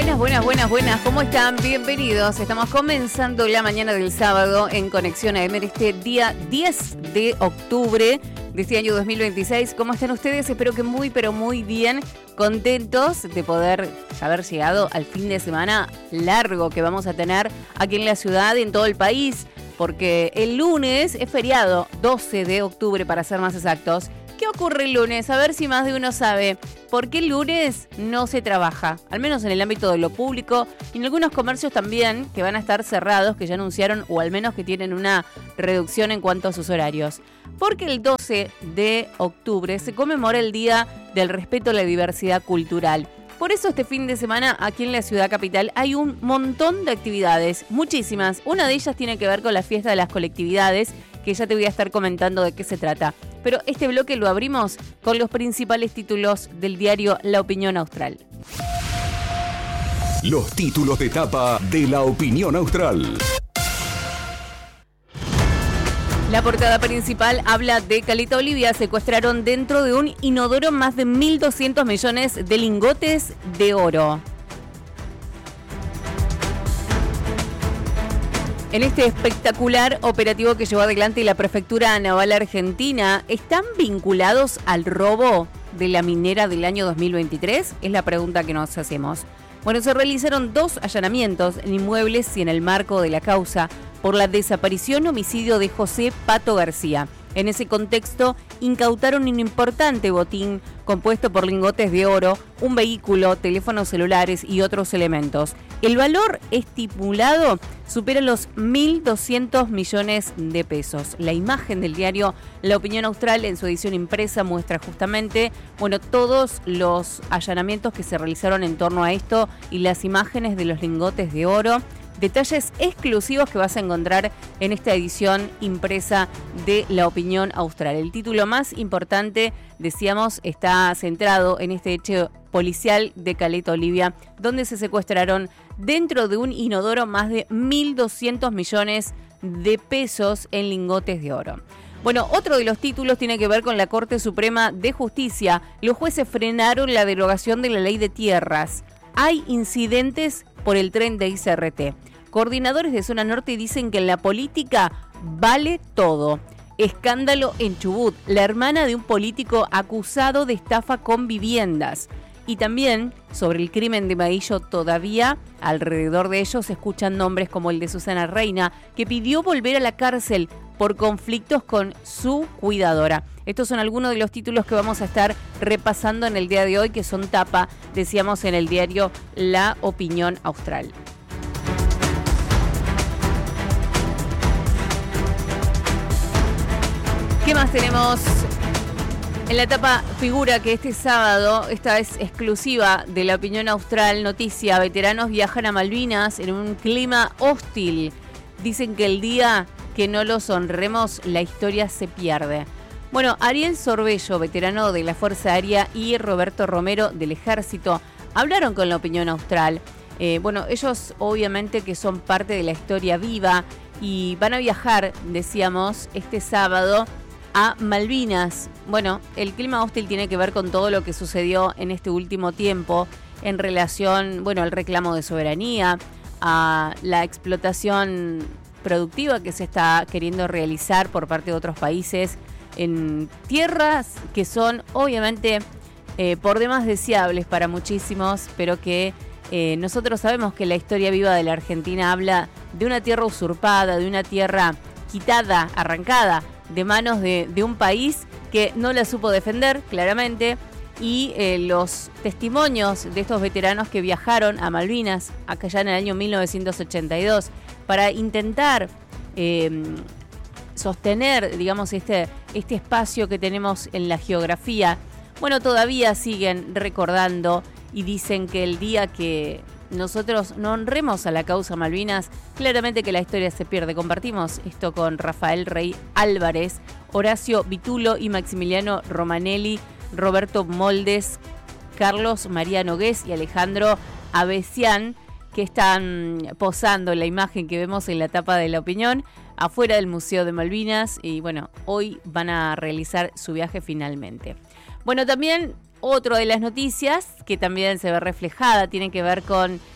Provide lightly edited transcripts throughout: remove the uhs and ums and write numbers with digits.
Buenas, ¿cómo están? Bienvenidos. Estamos comenzando la mañana del sábado en Conexión AM este día 10 de octubre de este año 2026. ¿Cómo están ustedes? Espero que muy, pero muy bien, contentos de poder haber llegado al fin de semana largo que vamos a tener aquí en la ciudad y en todo el país, porque el lunes es feriado, 12 de octubre para ser más exactos. ¿Qué ocurre el lunes? A ver si más de uno sabe. ¿Por qué el lunes no se trabaja? Al menos en el ámbito de lo público y en algunos comercios también que van a estar cerrados, que ya anunciaron o al menos que tienen una reducción en cuanto a sus horarios. Porque el 12 de octubre se conmemora el Día del Respeto a la Diversidad Cultural. Por eso este fin de semana aquí en la ciudad capital hay un montón de actividades, muchísimas. Una de ellas tiene que ver con la fiesta de las colectividades, que ya te voy a estar comentando de qué se trata. Pero este bloque lo abrimos con los principales títulos del diario La Opinión Austral. Los títulos de tapa de La Opinión Austral. La portada principal habla de Caleta Olivia. Secuestraron dentro de un inodoro más de 1.200 millones de lingotes de oro. En este espectacular operativo que llevó adelante la Prefectura Naval Argentina, ¿están vinculados al robo de la minera del año 2023? Es la pregunta que nos hacemos. Bueno, se realizaron 2 allanamientos en inmuebles y en el marco de la causa por la desaparición homicidio de José Pato García. En ese contexto, incautaron un importante botín compuesto por lingotes de oro, un vehículo, teléfonos celulares y otros elementos. El valor estipulado supera los 1.200 millones de pesos. La imagen del diario La Opinión Austral en su edición impresa muestra justamente, todos los allanamientos que se realizaron en torno a esto y las imágenes de los lingotes de oro. Detalles exclusivos que vas a encontrar en esta edición impresa de La Opinión Austral. El título más importante, decíamos, está centrado en este hecho policial de Caleta Olivia, donde se secuestraron dentro de un inodoro más de 1.200 millones de pesos en lingotes de oro. Bueno, otro de los títulos tiene que ver con la Corte Suprema de Justicia. Los jueces frenaron la derogación de la ley de tierras. Hay incidentes por el tren de ICRT. Coordinadores de Zona Norte dicen que en la política vale todo. Escándalo en Chubut. La hermana de un político acusado de estafa con viviendas. Y también sobre el crimen de Maillo todavía alrededor de ellos se escuchan nombres como el de Susana Reina, que pidió volver a la cárcel por conflictos con su cuidadora. Estos son algunos de los títulos que vamos a estar repasando en el día de hoy, que son tapa, decíamos, en el diario La Opinión Austral. ¿Qué más tenemos? En la tapa figura que este sábado, esta es exclusiva de La Opinión Austral, noticia: veteranos viajan a Malvinas en un clima hostil. Dicen que el día que no los honremos, la historia se pierde. Bueno, Ariel Sorbello, veterano de la Fuerza Aérea, y Roberto Romero del Ejército, hablaron con La Opinión Austral. Ellos obviamente que son parte de la historia viva y van a viajar, decíamos, este sábado a Malvinas. Bueno, el clima hostil tiene que ver con todo lo que sucedió en este último tiempo en relación, al reclamo de soberanía, a la explotación productiva que se está queriendo realizar por parte de otros países en tierras que son obviamente por demás deseables para muchísimos, pero que nosotros sabemos que la historia viva de la Argentina habla de una tierra usurpada, de una tierra quitada, arrancada de manos de un país que no la supo defender claramente, y los testimonios de estos veteranos que viajaron a Malvinas acá ya en el año 1982 para intentar sostener, digamos, este espacio que tenemos en la geografía, todavía siguen recordando y dicen que el día que nosotros no honremos a la causa Malvinas, claramente que la historia se pierde. Compartimos esto con Rafael Rey Álvarez, Horacio Vitulo y Maximiliano Romanelli, Roberto Moldes, Carlos María Nogués y Alejandro Avesian, que están posando en la imagen que vemos en la tapa de La Opinión, afuera del Museo de Malvinas, y hoy van a realizar su viaje finalmente. También otra de las noticias que también se ve reflejada tiene que ver con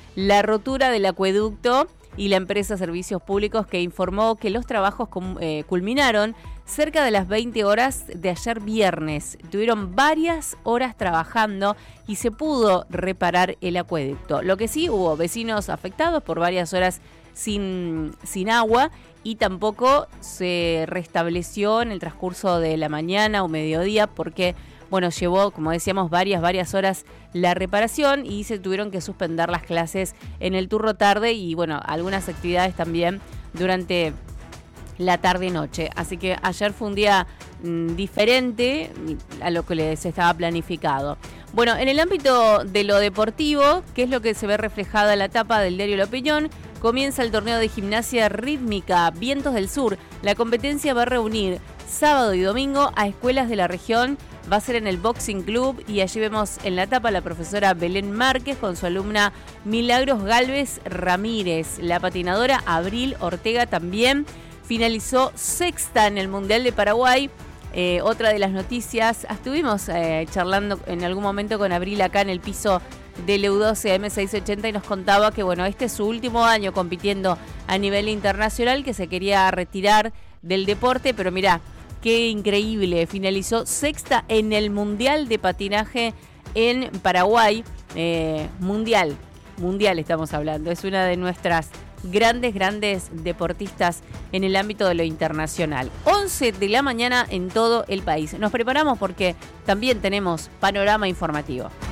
la rotura del acueducto y la empresa Servicios Públicos, que informó que los trabajos culminaron cerca de las 20 horas de ayer viernes. Tuvieron varias horas trabajando y se pudo reparar el acueducto. Lo que sí, hubo vecinos afectados por varias horas sin agua, y tampoco se restableció en el transcurso de la mañana o mediodía porque, bueno, llevó, como decíamos, varias horas la reparación y se tuvieron que suspender las clases en el turno tarde y, bueno, algunas actividades también durante la tarde-noche. Así que ayer fue un día diferente a lo que les estaba planificado. Bueno, en el ámbito de lo deportivo, que es lo que se ve reflejado en la tapa del diario La Opinión, comienza el torneo de gimnasia rítmica Vientos del Sur. La competencia va a reunir sábado y domingo a escuelas de la región. Va a ser en el Boxing Club y allí vemos en la tapa a la profesora Belén Márquez con su alumna Milagros Gálvez Ramírez. La patinadora Abril Ortega también finalizó sexta en el Mundial de Paraguay. Otra de las noticias, estuvimos charlando en algún momento con Abril acá en el piso del EU12 M680 y nos contaba que, bueno, este es su último año compitiendo a nivel internacional, que se quería retirar del deporte, pero mirá, qué increíble, finalizó sexta en el Mundial de Patinaje en Paraguay. Mundial estamos hablando, es una de nuestras grandes deportistas en el ámbito de lo internacional. 11 de la mañana en todo el país. Nos preparamos porque también tenemos panorama informativo.